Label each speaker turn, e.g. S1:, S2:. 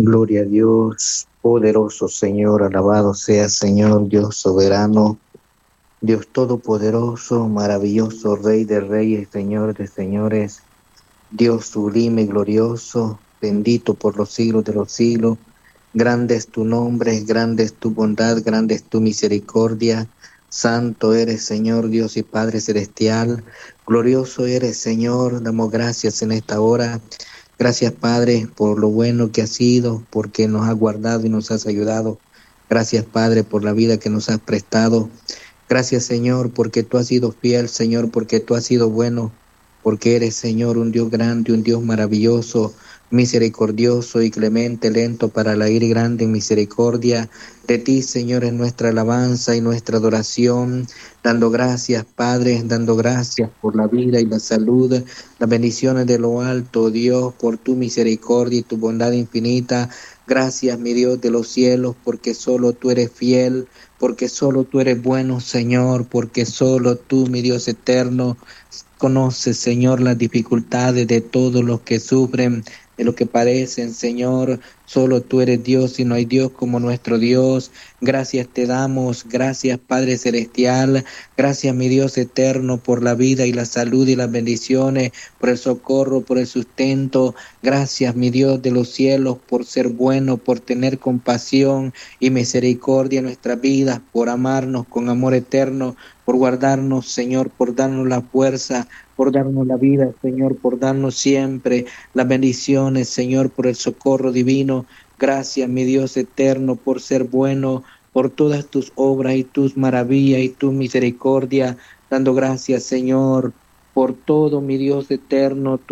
S1: Gloria a Dios, poderoso Señor, alabado sea Señor, Dios soberano, Dios todopoderoso, maravilloso, Rey de reyes, Señor de señores, Dios sublime y glorioso, bendito por los siglos de los siglos. Grande es tu nombre, grande es tu bondad, grande es tu misericordia. Santo eres, Señor, Dios y Padre celestial. Glorioso eres, Señor. Damos gracias en esta hora. Gracias, Padre, por lo bueno que has sido, porque nos has guardado y nos has ayudado. Gracias, Padre, por la vida que nos has prestado. Gracias, Señor, porque tú has sido fiel, Señor, porque tú has sido bueno, porque eres, Señor, un Dios grande, un Dios maravilloso, misericordioso y clemente, lento para la ira y grande en misericordia. De ti, Señor, es nuestra alabanza y nuestra adoración, dando gracias, Padre, dando gracias por la vida y la salud, las bendiciones de lo alto, Dios, por tu misericordia y tu bondad infinita. Gracias, mi Dios de los cielos, porque solo tú eres fiel, porque solo tú eres bueno, Señor, porque solo tú, mi Dios eterno, conoces, Señor, las dificultades de todos los que sufren, de lo que padecen, Señor. Solo tú eres Dios y no hay Dios como nuestro Dios. Gracias te damos, gracias Padre Celestial, gracias mi Dios eterno por la vida y la salud y las bendiciones, por el socorro, por el sustento. Gracias mi Dios de los cielos por ser bueno, por tener compasión y misericordia en nuestras vidas, por amarnos con amor eterno, por guardarnos, Señor, por darnos la fuerza, por darnos la vida, Señor, por darnos siempre las bendiciones, Señor, por el socorro divino. Gracias, mi Dios eterno, por ser bueno, por todas tus obras y tus maravillas y tu misericordia, dando gracias, Señor, por todo, mi Dios eterno.